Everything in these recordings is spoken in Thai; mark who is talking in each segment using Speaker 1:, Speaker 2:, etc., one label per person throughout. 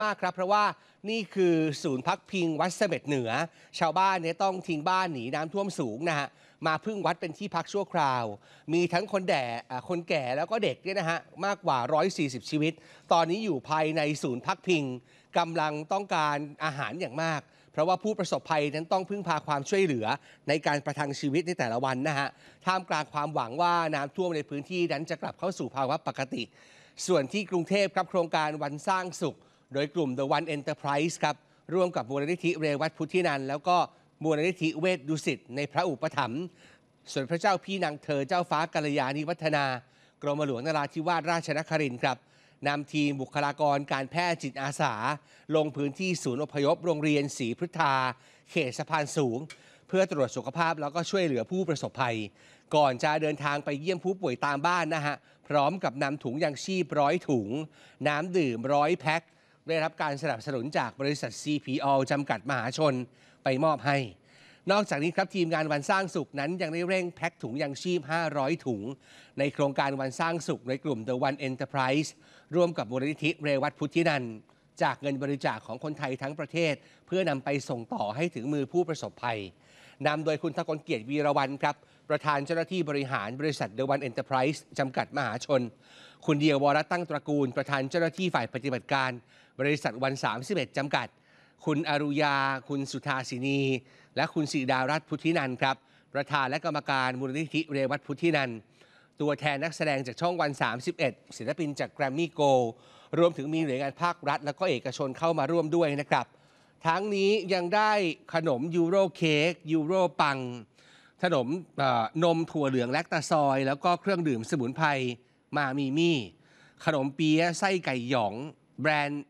Speaker 1: มากครับเพราะว่านี่คือศูนย์พักพิงวัดเสม็ดเหนือชาวบ้านเนี่ยต้องทิ้งบ้านหนีน้ำท่วมสูงนะฮะมาพึ่งวัดเป็นที่พักชั่วคราวมีทั้งคนแก่แล้วก็เด็กเนี่ยนะฮะมากกว่า140ชีวิตตอนนี้อยู่ภายในศูนย์พักพิงกำลังต้องการอาหารอย่างมากเพราะว่าผู้ประสบภัยนั้นต้องพึ่งพาความช่วยเหลือในการประทังชีวิตในแต่ละวันนะฮะท่ามกลางความหวังว่าน้ำท่วมในพื้นที่นั้นจะกลับเข้าสู่ภาวะปกติส่วนที่กรุงเทพครับโครงการวันสร้างสุขโดยกลุ่ม The One Enterprise ครับร่วมกับมูลนิธิเรวัตพุทธินันท์แล้วก็มูลนิธิเวชดุสิตในพระอุปถัมภ์ส่วนพระเจ้าพี่นางเธอเจ้าฟ้ากัลยาณิวัฒนากรมหลวงนราธิวาสราชนครินทร์ครับนำทีมบุคลากรการแพทย์จิตอาสาลงพื้นที่ศูนย์อพยพโรงเรียนศรีพฤทธาเขตสะพานสูงเพื่อตรวจสุขภาพแล้วก็ช่วยเหลือผู้ประสบภัยก่อนจะเดินทางไปเยี่ยมผู้ป่วยตามบ้านนะฮะพร้อมกับนำถุงยางชีพ100 ถุงน้ำดื่ม100 แพ็คได้รับการสนับสนุนจากบริษัท CPO จำกัดมหาชนไปมอบให้นอกจากนี้ครับทีมงานวันสร้างสุขนั้นยังได้เร่งแพ็คถุงยางชีพ500 ถุงในโครงการวันสร้างสุขในกลุ่ม The One Enterprise ร่วมกับมูลนิธิเรวัตพุทธินันท์จากเงินบริจาคของคนไทยทั้งประเทศเพื่อนำไปส่งต่อให้ถึงมือผู้ประสบภัยนำโดยคุณทกลเกียรติวีรวรรณครับประธานเจ้าหน้าที่บริหารบริษัท The One Enterprise จำกัดมหาชนคุณเดียววรตั้งตระกูลประธานเจ้าหน้าที่ฝ่ายปฏิบัติการบริษัทวัน31จำกัดคุณอรุยาคุณสุธาสินีและคุณศิดารัตน์พุทธินันท์ครับประธานและกรรมการมูลนิธิเรวัตพุทธินันท์ตัวแทนนักแสดงจากช่องวัน31ศิลปินจากแกรมมี่โกลด์รวมถึงมีหน่วยงานภาครัฐและก็เอกชนเข้ามาร่วมด้วยนะครับทั้งนี้ยังได้ขนมยูโรเค้กยูโรปังขนมนมถั่วเหลืองแลคตาซอยแล้วก็เครื่องดื่มสมุนไพรมามีมี่ขนมเปี๊ยะไส้ไก่หยองแบรนด์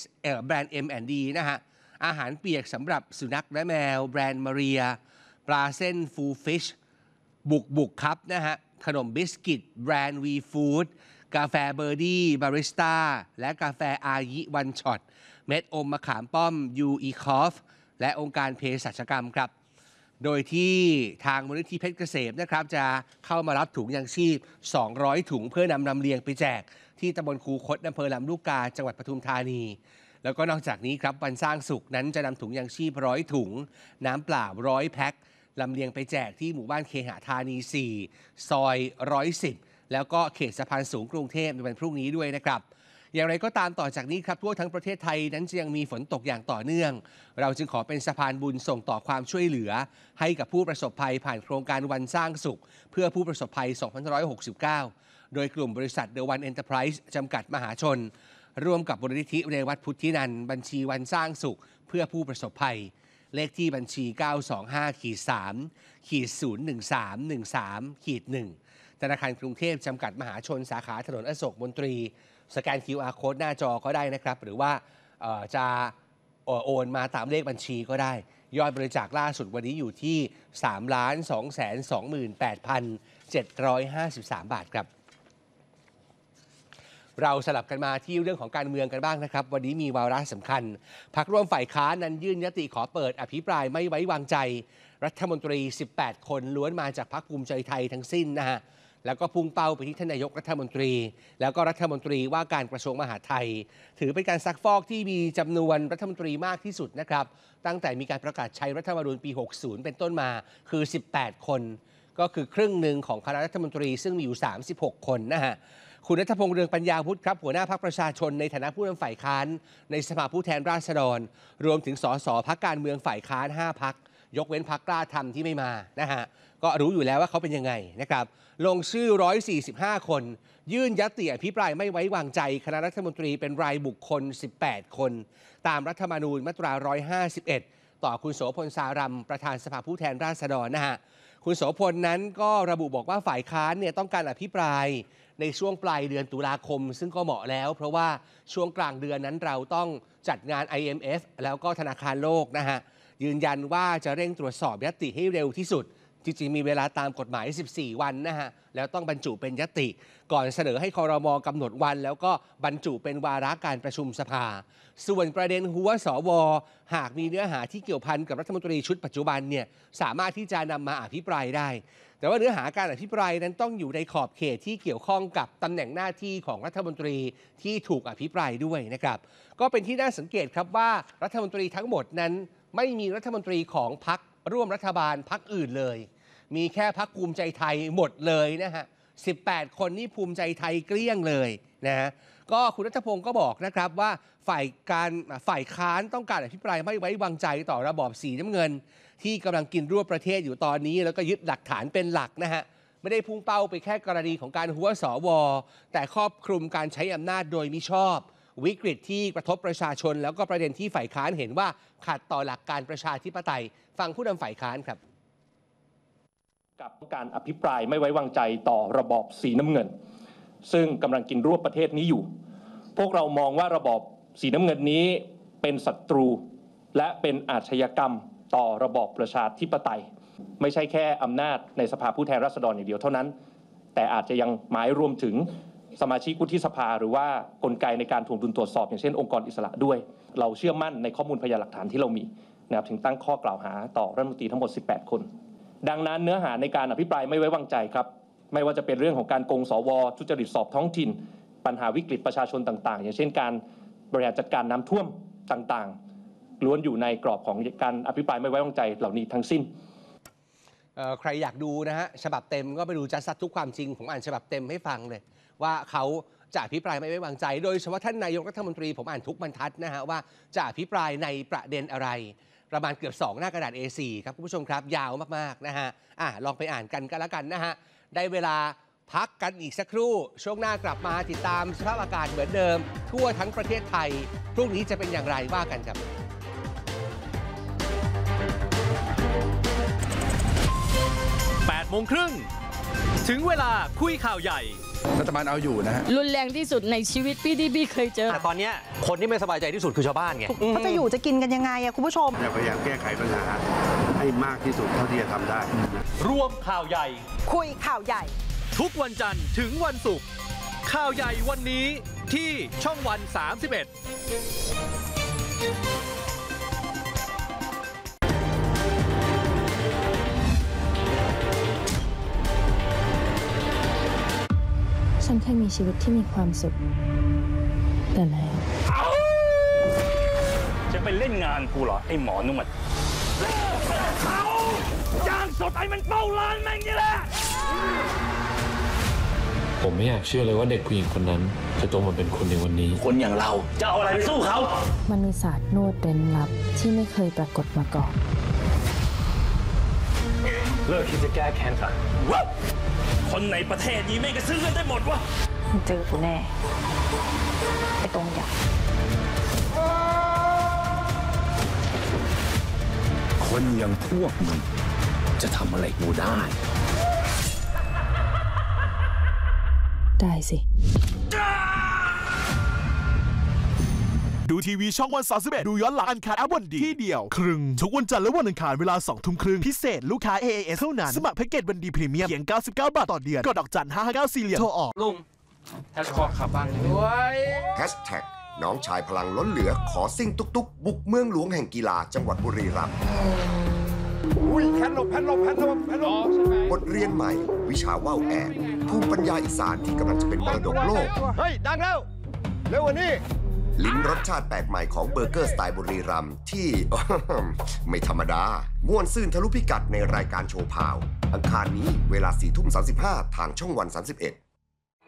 Speaker 1: M&D นะฮะอาหารเปียกสำหรับสุนัขและแมวแบรนด์มาเรียปลาเส้นฟูฟิชบุกครับนะฮะขนมบิสกิตแบรนด์วีฟู้ดกาแฟเบอร์ดี้บาริสต้าและกาแฟอายิวันช็อตเม็ดอมมะขามป้อมยูอีคอฟและองค์การเภสัชกรรมครับโดยที่ทางมูลนิธิเพชรเกษมนะครับจะเข้ามารับถุงยางชีพ200 ถุงเพื่อนำลำเลียงไปแจกที่ตำบลคูคตอำเภอลำลูกกาจังหวัดปทุมธานีแล้วก็นอกจากนี้ครับวันสร้างสุขนั้นจะนำถุงยางชีพ100 ถุงน้ำเปล่า100 แพ็คลำเลียงไปแจกที่หมู่บ้านเคหธานี4ซอย110แล้วก็เขตสะพานสูงกรุงเทพในวันพรุ่งนี้ด้วยนะครับอย่างไรก็ตามต่อจากนี้ครับทั่วทั้งประเทศไทยนั้นจะยังมีฝนตกอย่างต่อเนื่องเราจึงขอเป็นสะพานบุญส่งต่อความช่วยเหลือให้กับผู้ประสบภัยผ่านโครงการวันสร้างสุขเพื่อผู้ประสบภัย2569โดยกลุ่มบริษัท The One Enterprise จำกัดมหาชนร่วมกับมูลนิธิเรวัตพุทธินันท์บัญชีวันสร้างสุขเพื่อผู้ประสบภัยเลขที่บัญชี 925-3-01313-1 ธนาคารกรุงเทพจำกัดมหาชนสาขาถนนอโศกมนตรีสแกน QR Code หน้าจอก็ได้นะครับหรือว่าจะโอนมาตามเลขบัญชีก็ได้ยอดบริจาคล่าสุดวันนี้อยู่ที่ 3,228,753 บาทครับเราสลับกันมาที่เรื่องของการเมืองกันบ้างนะครับวันนี้มีวาระสำคัญพรรคร่วมฝ่ายค้านนั้นยื่นยติขอเปิดอภิปรายไม่ไว้วางใจรัฐมนตรี18 คนล้วนมาจากพรรคภูมิใจไทยทั้งสิ้นนะฮะแล้วก็พุ่งเป้าไปที่ท่านนายกรัฐมนตรีแล้วก็รัฐมนตรีว่าการกระทรวงมหาดไทยถือเป็นการซักฟอกที่มีจำนวนรัฐมนตรีมากที่สุดนะครับตั้งแต่มีการประกาศใช้รัฐธรรมนูญปี 60 เป็นต้นมาคือ18 คนก็คือครึ่งหนึ่งของคณะรัฐมนตรีซึ่งมีอยู่36 คนนะฮะคุณณัฐพงษ์เรืองปัญญาวุฒิครับหัวหน้าพรรคประชาชนในฐานะผู้นำฝ่ายค้านในสภาผู้แทนราษฎรรวมถึงสสพรรคการเมืองฝ่ายค้าน5 พรรคยกเว้นพรรคกล้าทำที่ไม่มานะฮะก็รู้อยู่แล้วว่าเขาเป็นยังไงนะครับลงชื่อ145 คนยื่นญัตติอภิปรายไม่ไว้วางใจคณะรัฐมนตรีเป็นรายบุคคล18 คนตามรัฐธรรมนูญมาตรา151ต่อคุณโสพลสารัมประธานสภาผู้แทนราษฎรนะฮะคุณโสพลนั้นก็ระบุบอกว่าฝ่ายค้านเนี่ยต้องการอภิปรายในช่วงปลายเดือนตุลาคมซึ่งก็เหมาะแล้วเพราะว่าช่วงกลางเดือนนั้นเราต้องจัดงาน IMF แล้วก็ธนาคารโลกนะฮะยืนยันว่าจะเร่งตรวจสอบญัตติให้เร็วที่สุดจริงๆมีเวลาตามกฎหมาย 14 วันนะฮะแล้วต้องบรรจุเป็นญัตติก่อนเสนอให้ครม.กำหนดวันแล้วก็บรรจุเป็นวาระการประชุมสภาส่วนประเด็นหัวสว.หากมีเนื้อหาที่เกี่ยวพันกับรัฐมนตรีชุดปัจจุบันเนี่ยสามารถที่จะนำมาอภิปรายได้แต่ว่าเนื้อหาการอภิปรายนั้นต้องอยู่ในขอบเขตที่เกี่ยวข้องกับตำแหน่งหน้าที่ของรัฐมนตรีที่ถูกอภิปรายด้วยนะครับก็เป็นที่น่าสังเกตครับว่ารัฐมนตรีทั้งหมดนั้นไม่มีรัฐมนตรีของพรรคร่วมรัฐบาลพรรคอื่นเลยมีแค่พรรคภูมิใจไทยหมดเลยนะฮะ18 คนนี่ภูมิใจไทยเกลี้ยงเลยนะฮะก็คุณรัฐพงศ์ก็บอกนะครับว่าฝ่ายค้านต้องการอภิปรายไม่ไว้วางใจต่อระบอบสีน้ำเงินที่กำลังกินรวบประเทศอยู่ตอนนี้แล้วก็ยึดหลักฐานเป็นหลักนะฮะไม่ได้พุ่งเป้าไปแค่กรณีของการหัวสว.แต่ครอบคลุมการใช้อำนาจโดยมิชอบวิกฤตที่กระทบประชาชนแล้วก็ประเด็นที่ฝ่ายค้านเห็นว่าขัดต่อหลักการประชาธิปไตยฟังผู้นำฝ่ายค้านครับ
Speaker 2: กับการอภิปรายไม่ไว้วางใจต่อระบอบสีน้ำเงินซึ่งกำลังกินรวบประเทศนี้อยู่พวกเรามองว่าระบอบสีน้ำเงินนี้เป็นศัตรูและเป็นอาชญากรรมต่อระบอบประชาธิปไตยไม่ใช่แค่อำนาจในสภาผู้แทนราษฎรอย่างเดียวเท่านั้นแต่อาจจะยังหมายรวมถึงสมาชิกวุฒิสภาหรือว่ากลไกในการถ่วงดุลตรวจสอบอย่างเช่นองค์กรอิสระด้วยเราเชื่อมั่นในข้อมูลพยานหลักฐานที่เรามีนะครับถึงตั้งข้อกล่าวหาต่อรัฐมนตรีทั้งหมด18 คนดังนั้นเนื้อหาในการอภิปรายไม่ไว้วางใจครับไม่ว่าจะเป็นเรื่องของการโกงสว.ทุจริตสอบท้องถิ่นปัญหาวิกฤตประชาชนต่างๆอย่างเช่นการบริหารจัดการน้ำท่วมต่างๆล้วนอยู่ในกรอบของการอภิปรายไม่ไว้วางใจเหล่านี้ทั้งสิ้น
Speaker 1: ใครอยากดูนะฮะฉบับเต็มก็ไปดูจัดซัดทุกความจริงผมอ่านฉบับเต็มให้ฟังเลยว่าเขาจะอภิปรายไม่ไว้วางใจโดยเฉพาะท่านนายกรัฐมนตรีผมอ่านทุกบรรทัดนะฮะว่าจะอภิปรายในประเด็นอะไรประมาณเกือบ2 หน้ากระดาษ A4 ครับคุณผู้ชมครับยาวมากๆนะฮะลองไปอ่านกันก็แล้วกันนะฮะได้เวลาพักกันอีกสักครู่ช่วงหน้ากลับมาติดตามสภาพอากาศเหมือนเดิมทั่วทั้งประเทศไทยพรุ่งนี้จะเป็นอย่างไรว่ากันครับ
Speaker 3: 8:30 ถึงเวลาคุยข่าวใหญ่
Speaker 4: รัฐบาลเอาอยู่นะฮะ
Speaker 5: รุนแรงที่สุดในชีวิตพี่ที่พี่เคยเจอ
Speaker 3: แต่ตอนนี้คนที่ไม่สบายใจที่สุดคือชาวบ้านไง
Speaker 6: เขาจะอยู่จะกินกันยังไงอะคุณผู้ชม
Speaker 4: พยายามแก้ไขปัญหาให้มากที่สุดเท่าที่จะทำได้
Speaker 3: รวมข่าวใหญ่
Speaker 6: คุยข่าวใหญ่
Speaker 3: ทุกวันจันทร์ถึงวันศุกร์ข่าวใหญ่วันนี้ที่ช่องวัน 31
Speaker 7: ฉันเคยมีชีวิตที่มีความสุขแต่แล้ว
Speaker 8: จะไปเล่นงานกูเหรอไอ้หมอนวดเขาจ้างสดไอ้มันเป้าร้านแม่งนี่แหละ
Speaker 9: ผมไม่อยากเชื่อเลยว่าเด็กผู้หญิงคนนั้นจะโตมาเป็นคนในวันนี้
Speaker 8: คนอย่างเราจะเอาอะไรไปสู้เขา
Speaker 7: มันมีศาสตร์นวดเร้นลับที่ไม่เคยปรากฏมาก่อน
Speaker 8: เลิกคิดจะแก้แค้นซะคนในประเทศนี้ไม่กระซื้อกันได้หมดวะ
Speaker 7: เจอกูแน่ไอ้ตรงใหญ่
Speaker 8: คนอย่างพวกมึงจะทำอะไรกูได้
Speaker 7: สิ
Speaker 10: ดูทีวีช่องวัน 31ดูย้อนหลังอันคัดแอปวันดีที่เดียวครึ่งทุกวันจันทร์และวันอังคารเวลา 20:30 พิเศษลูกค้า AAS เท่านั้นสมัครแพ็กเกจวันดีพรีเมียมเพียง99 บาทต่อเดือนกดดอกจัน559 4 เหลี่ยมโทรออก
Speaker 1: ลุงแฮชแท็กขับบ้านด้วย
Speaker 11: แฮชแท็กน้องชายพลังล้นเหลือขอซิ่งตุกบุกเมืองหลวงแห่งกีฬาจังหวัดบุรีรัมย์
Speaker 4: แผ่นลบบ
Speaker 11: ทเรียนใหม่วิชาว่าวแอกภูมิปัญญาอีสานที่กำลังจะเป็นมรดกโลก
Speaker 4: เฮ้ยดังแล้วเร็วกว่านี้
Speaker 11: ลิ้มรสชาติแปลกใหม่ของเบอร์เกอร์สไตล์บุรีรัมย์ที่ ไม่ธรรมดาม่วนซื่นทะลุพิกัดในรายการโชว์พาวอังคารนี้เวลา 4:35 ทางช่องวัน 31